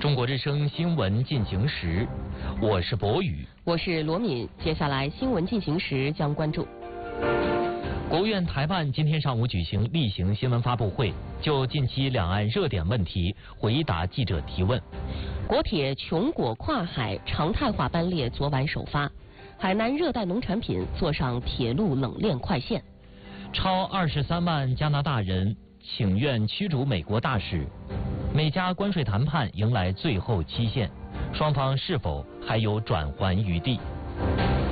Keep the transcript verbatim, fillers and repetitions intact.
中国之声新闻进行时，我是博宇， 我是罗敏。接下来新闻进行时将关注。 国务院台办今天上午举行例行新闻发布会，就近期两岸热点问题回答记者提问。 国铁琼果跨海常态化班列昨晚首发，海南热带农产品坐上铁路冷链快线。 超二十三万加拿大人请愿驱逐美国大使，美加关税谈判迎来最后期限，双方是否还有转圜余地？